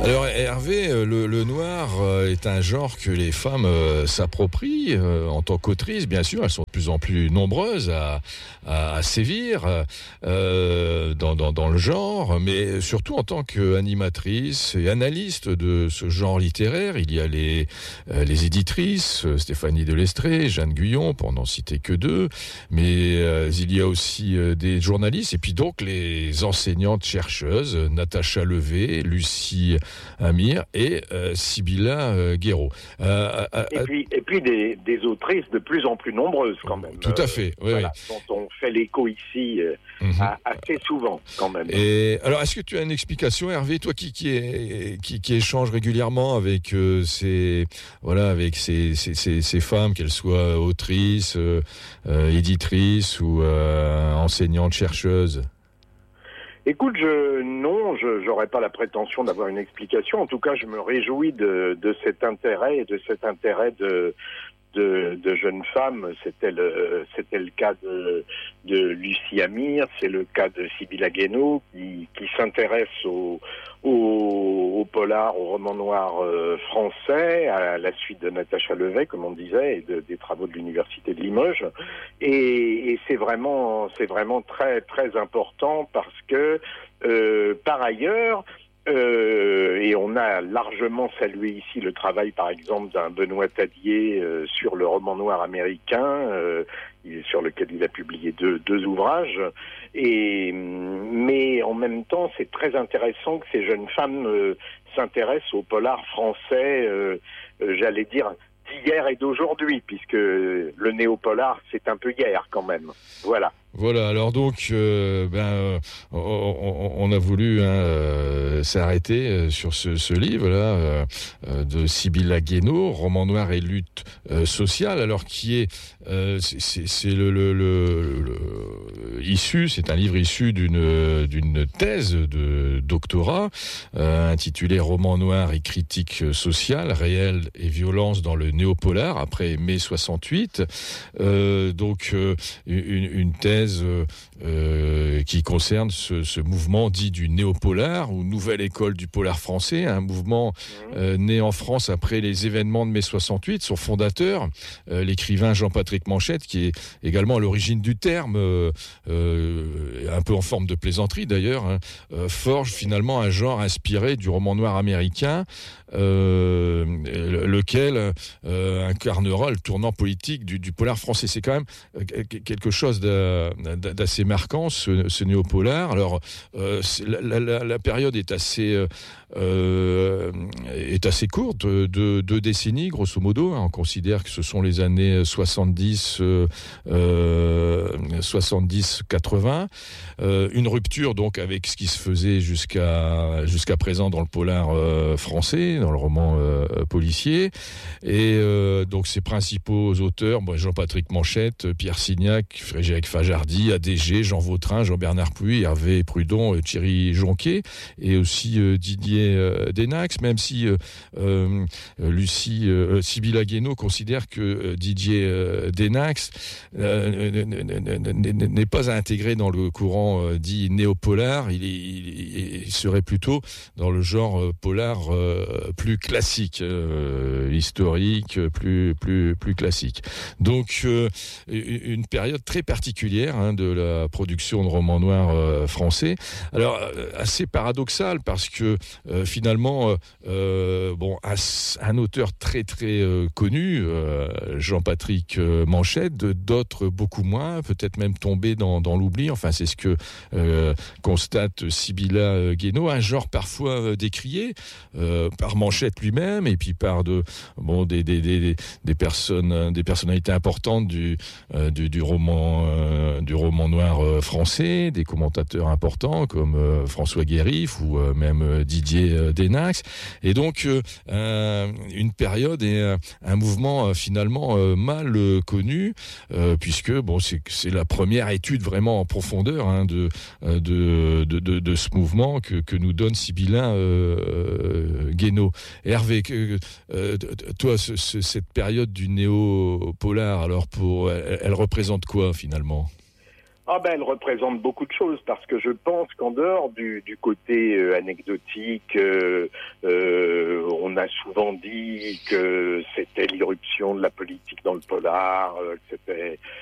Alors Hervé, le noir est un genre que les femmes s'approprient en tant qu'autrices, bien sûr. Elles sont de plus en plus nombreuses à sévir dans le genre, mais surtout en tant qu'animatrice et analyste de ce genre littéraire. Il y a les éditrices, Stéphanie Delestrée, Jeanne Guyon, pour n'en citer que deux, mais il y a aussi des journalistes et puis donc les enseignantes chercheuses, Natacha Levé, Lucie Amir et Sybilla Guéraud. Et puis des autrices de plus en plus nombreuses quand même. Tout à fait, oui. Voilà, dont on fait l'écho ici assez souvent quand même. Et alors, est-ce que tu as une explication, Hervé, toi qui échange régulièrement avec ces femmes, qu'elles soient autrices, éditrices ou enseignantes chercheuses? Écoute, j'aurais pas la prétention d'avoir une explication. En tout cas, je me réjouis de cet intérêt et de cet intérêt de jeunes femmes. C'était le cas de Lucie Amir, c'est le cas de Sybilla Guénaud qui s'intéresse au polar, au roman noir français, à la suite de Natacha Levé, comme on disait, et des travaux de l'université de Limoges. Et c'est vraiment très très important parce que par ailleurs, et on a largement salué ici le travail, par exemple, d'un Benoît Tadier sur le roman noir américain, sur lequel il a publié deux ouvrages. Mais en même temps, c'est très intéressant que ces jeunes femmes s'intéressent au polar français, j'allais dire, d'hier et d'aujourd'hui, puisque le néo-polar, c'est un peu hier quand même. Voilà. Voilà, alors donc, on a voulu s'arrêter sur ce livre-là de Sybilla Guénaud, Roman noir et lutte sociale, alors qui est c'est issu, c'est un livre issu d'une thèse de doctorat intitulée Roman noir et critique sociale, réelle et violence dans le néo-polar après mai 68. Donc une thèse qui concerne ce mouvement dit du néo-polar ou nouvelle école du polar français, un mouvement né en France après les événements de mai 68. Son fondateur, l'écrivain Jean-Patrick Manchette, qui est également à l'origine du terme, un peu en forme de plaisanterie d'ailleurs, forge finalement un genre inspiré du roman noir américain, lequel incarnera le tournant politique du polar français. C'est quand même quelque chose d'assez marquant, ce néo-polar. Alors, la période est assez courte, deux décennies, grosso modo. On considère que ce sont les années 70-80. Une rupture, donc, avec ce qui se faisait jusqu'à présent dans le polar français, dans le roman policier. Et donc, ses principaux auteurs, Jean-Patrick Manchette, Pierre Signac, Frédéric Fajardi, ADG, Jean Vautrin, Jean-Bernard Puy, Hervé Prudon, Thierry Jonquet, et aussi Didier Denax, même si Sybilla Guénaud considère que Didier Denax n'est pas à intégrer dans le courant dit néo-polar. Il serait plutôt dans le genre polar plus classique, historique, plus classique. Donc une période très particulière de la production de romans noirs français. Alors assez paradoxal parce que finalement un auteur très très connu, Jean-Patrick Manchette, d'autres beaucoup moins, peut-être même tombé dans l'oubli. Enfin, c'est ce que constate Sybilla Guénaud, un genre parfois décrié par Manchette lui-même et puis par des personnalités importantes du roman noir français, des commentateurs importants comme François Guérif ou même Didier Denax. Et donc une période et un mouvement finalement mal connu, puisque c'est la première étude vraiment en profondeur de ce mouvement que nous donne Sybilla Guénaud. Hervé, toi, cette période du néo-polar, alors elle représente quoi finalement ? Elle représente beaucoup de choses parce que je pense qu'en dehors du côté anecdotique, on a souvent dit que c'était l'irruption de la politique dans le polar, que c'était